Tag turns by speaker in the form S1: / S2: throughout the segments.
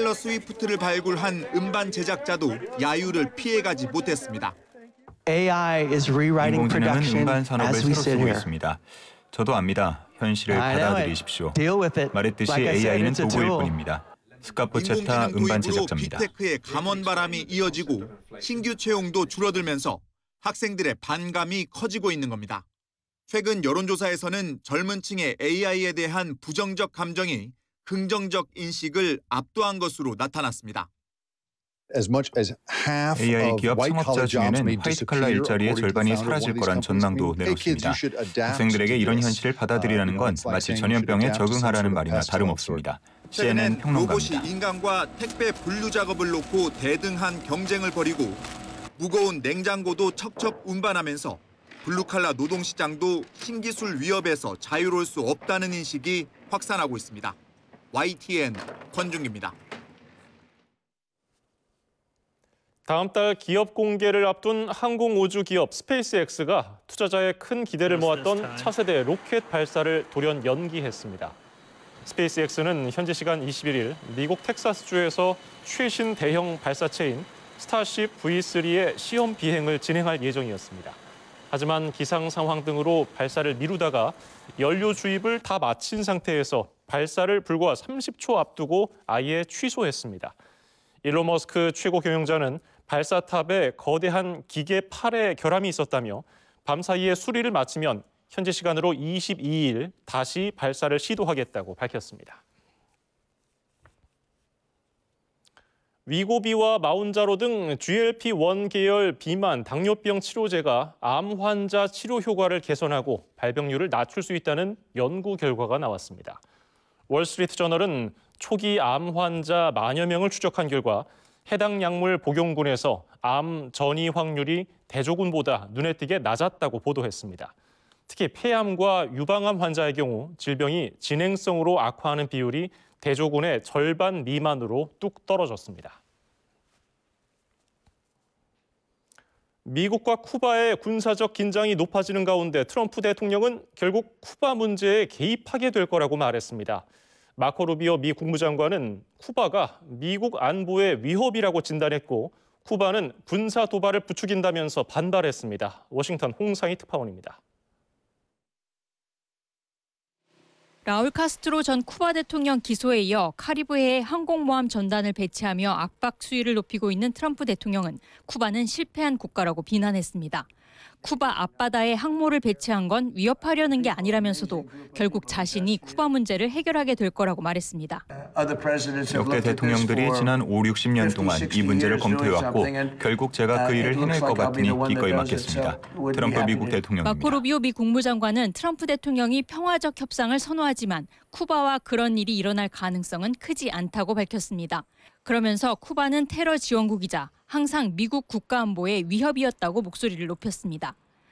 S1: 테일러 스위프트를 발굴한 음반 제작자도 야유를 피해가지 못했습니다.
S2: 인공지능은 음반 산업을 새로 쓰고 있습니다. 저도 압니다. 현실을 받아들이십시오. 말했듯이 AI는 도구일 뿐입니다. 스캇 보체타 음반 제작자입니다.
S1: 빅테크의 감원 바람이 이어지고 신규 채용도 줄어들면서 학생들의 반감이 커지고 있는 겁니다. 최근 여론조사에서는 젊은 층의 AI에 대한 부정적 감정이 긍정적 인식을 압도한 것으로 나타났습니다.
S2: AI 기업 창업자 중에는 화이트칼라 일자리의 절반이 사라질 거란 전망도 내놓습니다. 학생들에게 이런 현실을 받아들이라는 건 마치 전염병에 적응하라는 말이나 다름없습니다. CNN 평론가입니다.
S1: 로봇이 인간과 택배 분류 작업을 놓고 대등한 경쟁을 벌이고 무거운 냉장고도 척척 운반하면서 블루칼라 노동시장도 신기술 위협에서 자유로울 수 없다는 인식이 확산하고 있습니다. YTN 권중기입니다.
S3: 다음 달 기업 공개를 앞둔 항공우주 기업 스페이스X가 투자자의 큰 기대를 모았던 차세대 로켓 발사를 돌연 연기했습니다. 스페이스X는 현지 시간 21일 미국 텍사스주에서 최신 대형 발사체인 스타쉽 V3의 시험 비행을 진행할 예정이었습니다. 하지만 기상 상황 등으로 발사를 미루다가 연료 주입을 다 마친 상태에서 발사를 불과 30초 앞두고 아예 취소했습니다. 일론 머스크 최고 경영자는 발사탑에 거대한 기계 팔에 결함이 있었다며 밤사이에 수리를 마치면 현지 시간으로 22일 다시 발사를 시도하겠다고 밝혔습니다. 위고비와 마운자로 등 GLP-1 계열 비만, 당뇨병 치료제가 암 환자 치료 효과를 개선하고 발병률을 낮출 수 있다는 연구 결과가 나왔습니다. 월스트리트저널은 초기 암 환자 만여 명을 추적한 결과 해당 약물 복용군에서 암 전이 확률이 대조군보다 눈에 띄게 낮았다고 보도했습니다. 특히 폐암과 유방암 환자의 경우 질병이 진행성으로 악화하는 비율이 대조군의 절반 미만으로 뚝 떨어졌습니다. 미국과 쿠바의 군사적 긴장이 높아지는 가운데 트럼프 대통령은 결국 쿠바 문제에 개입하게 될 거라고 말했습니다. 마코 루비오 미 국무장관은 쿠바가 미국 안보의 위협이라고 진단했고 쿠바는 군사 도발을 부추긴다면서 반발했습니다. 워싱턴 홍상희 특파원입니다.
S4: 라울 카스트로 전 쿠바 대통령 기소에 이어 카리브해에 항공모함 전단을 배치하며 압박 수위를 높이고 있는 트럼프 대통령은 쿠바는 실패한 국가라고 비난했습니다. 쿠바 앞바다에 항모를 배치한 건 위협하려는 게 아니라면서도 결국 자신이 쿠바 문제를 해결하게 될 거라고 말했습니다.
S2: 역대 대통령들이 지난 5, 60년 동안 이 문제를 검토해왔고 결국 제가 그 일을 해낼 것 같으니 기꺼이 맡겠습니다. 트럼프 미국 대통령입니다.
S4: 마코 루비오 미 국무장관은 트럼프 대통령이 평화적 협상을 선호하지만 쿠바와 그런 일이 일어날 가능성은 크지 않다고 밝혔습니다. 그러면서 쿠바는 테러 지원국이자 항상 미국 국가안보의 위협이었다고 목소리를 높였습니다.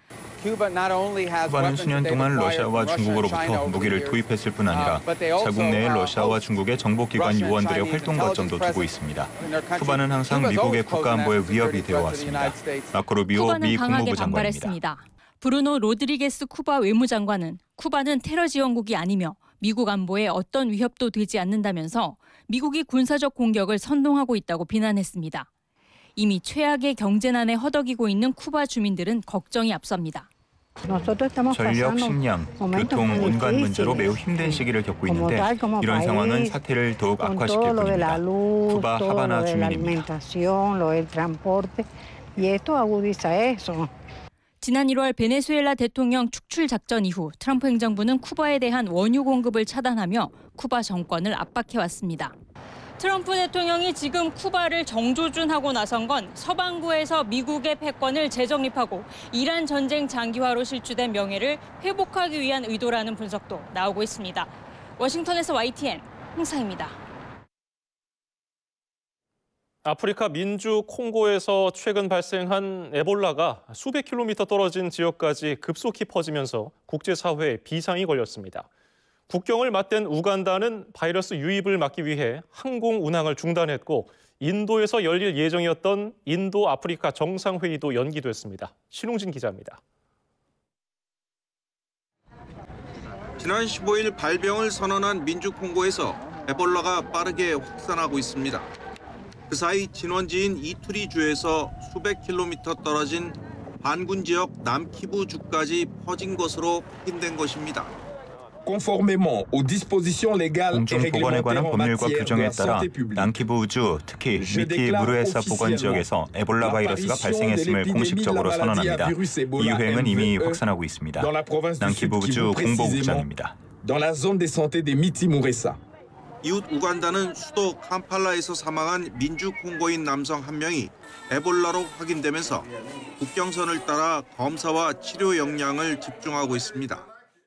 S2: 쿠바는 수년 동안 러시아와 중국으로부터 무기를 도입했을 뿐 아니라 자국 내에 러시아와 중국의 정보기관 요원들의 활동 거점도 두고 있습니다. 쿠바는 항상 미국의 국가안보의 위협이 되어왔습니다. 마코 루비오 미 국무부 장관입니다.
S4: 브루노 로드리게스 쿠바 외무장관은 쿠바는 테러 지원국이 아니며 미국 안보에 어떤 위협도 되지 않는다면서 미국이 군사적 공격을 선동하고 있다고 비난했습니다. 이미 최악의 경제난에 허덕이고 있는 쿠바 주민들은 걱정이 앞섭니다.
S2: 전력, 식량, 교통, 온갖 문제로 매우 힘든 시기를 겪고 있는데 이런 상황은 사태를 더욱 악화시킬 뿐입니다. 쿠바 하바나 주민입니다.
S4: 지난 1월 베네수엘라 대통령 축출 작전 이후 트럼프 행정부는 쿠바에 대한 원유 공급을 차단하며 쿠바 정권을 압박해왔습니다. 트럼프 대통령이 지금 쿠바를 정조준하고 나선 건 서방구에서 미국의 패권을 재정립하고 이란 전쟁 장기화로 실추된 명예를 회복하기 위한 의도라는 분석도 나오고 있습니다. 워싱턴에서 YTN 홍상입니다.
S3: 아프리카 민주 콩고에서 최근 발생한 에볼라가 수백 킬로미터 떨어진 지역까지 급속히 퍼지면서 국제사회에 비상이 걸렸습니다. 국경을 맞댄 우간다는 바이러스 유입을 막기 위해 항공 운항을 중단했고 인도에서 열릴 예정이었던 인도 아프리카 정상회의도 연기됐습니다. 신웅진 기자입니다.
S5: 지난 15일 발병을 선언한 민주 콩고에서 에볼라가 빠르게 확산하고 있습니다. 그 사이 진원지인 이투리주에서 수백 킬로미터 떨어진 반군 지역 남키부주까지 퍼진 것으로 확인된 것입니다.
S6: Conformément aux dispositions légales et
S2: 공중보건에 관한
S6: réglementaires en
S2: 법률과
S6: matière de
S2: 규정에
S6: la
S2: 따라
S6: santé publique.
S2: 남키부 우주, 특히 미티 무르에사 보건 지역에서 에볼라 바이러스가 발생했음을 공식적으로 선언합니다. 이 유행은 이미 확산하고 있습니다. 남키부 우주 공보국장입니다.
S6: Dans la zone de santé de Miti Mouressa.
S5: 이웃 우간다는 수도 캄팔라에서 사망한 민주 콩고인 남성 한 명이 에볼라로 확인되면서 국경선을 따라 검사와 치료 역량을 집중하고 있습니다.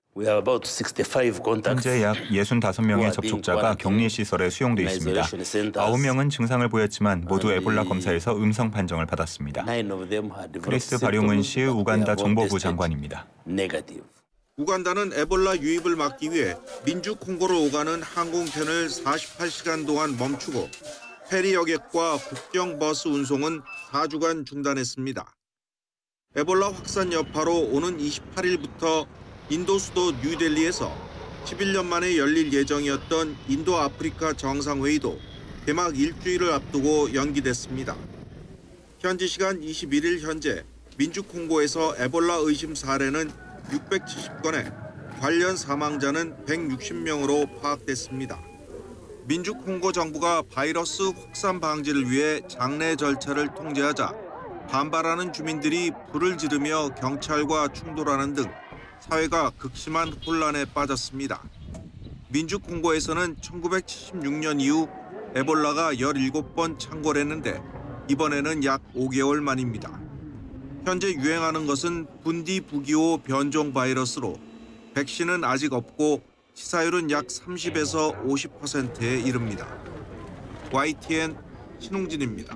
S2: 현재 약 65명의 접촉자가 격리시설에 수용돼 있습니다. 9명은 증상을 보였지만 모두 에볼라 검사에서 음성 판정을 받았습니다. 크리스 바룡은 시 우간다 정보부 장관입니다.
S5: 우간다는 에볼라 유입을 막기 위해 민주 콩고로 오가는 항공편을 48시간 동안 멈추고 페리 여객과 국경 버스 운송은 4주간 중단했습니다. 에볼라 확산 여파로 오는 28일부터 인도 수도 뉴델리에서 11년 만에 열릴 예정이었던 인도 아프리카 정상회의도 개막 일주일을 앞두고 연기됐습니다. 현지 시간 21일 현재 민주 콩고에서 에볼라 의심 사례는 670건에 관련 사망자는 160명으로 파악됐습니다. 민주 콩고 정부가 바이러스 확산 방지를 위해 장례 절차를 통제하자 반발하는 주민들이 불을 지르며 경찰과 충돌하는 등 사회가 극심한 혼란에 빠졌습니다. 민주 콩고에서는 1976년 이후 에볼라가 17번 창궐했는데 이번에는 약 5개월 만입니다. 현재 유행하는 것은 분디부기호 변종 바이러스로 백신은 아직 없고 치사율은 약 30에서 50%에 이릅니다. YTN 신홍진입니다.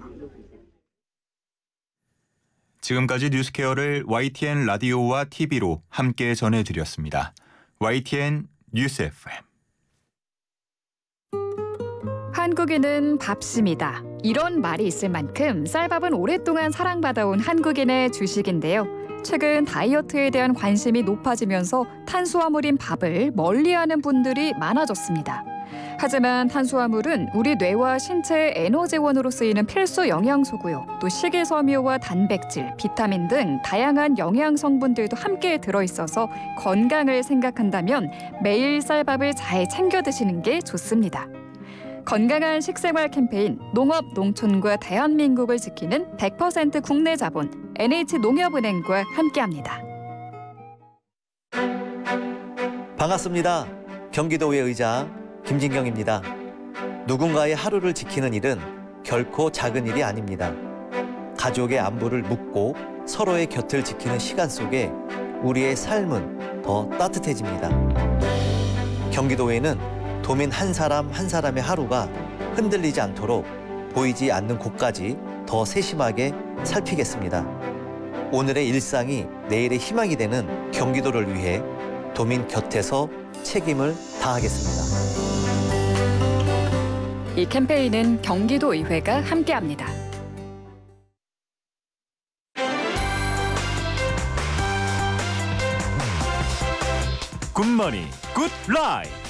S2: 지금까지 뉴스케어를 YTN 라디오와 TV로 함께 전해드렸습니다. YTN 뉴스 FM.
S7: 한국인은 밥심이다. 이런 말이 있을 만큼 쌀밥은 오랫동안 사랑받아온 한국인의 주식인데요. 최근 다이어트에 대한 관심이 높아지면서 탄수화물인 밥을 멀리하는 분들이 많아졌습니다. 하지만 탄수화물은 우리 뇌와 신체의 에너지원으로 쓰이는 필수 영양소고요. 또 식이섬유와 단백질, 비타민 등 다양한 영양 성분들도 함께 들어있어서 건강을 생각한다면 매일 쌀밥을 잘 챙겨 드시는 게 좋습니다. 건강한 식생활 캠페인 농업, 농촌과 대한민국을 지키는 100% 국내 자본 NH농협은행과 함께합니다.
S8: 반갑습니다. 경기도의 의장 김진경입니다. 누군가의 하루를 지키는 일은 결코 작은 일이 아닙니다. 가족의 안부를 묻고 서로의 곁을 지키는 시간 속에 우리의 삶은 더 따뜻해집니다. 경기도에는 도민 한 사람 한 사람의 하루가 흔들리지 않도록 보이지 않는 곳까지 더 세심하게 살피겠습니다. 오늘의 일상이 내일의 희망이 되는 경기도를 위해 도민 곁에서 책임을 다하겠습니다.
S7: 이 캠페인은 경기도의회가 함께합니다.
S9: 굿모닝 굿라이프.